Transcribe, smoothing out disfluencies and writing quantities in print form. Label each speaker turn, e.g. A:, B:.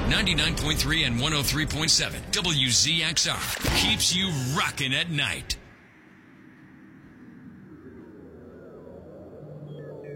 A: 99.3 and 103.7 WZXR keeps you rocking at night.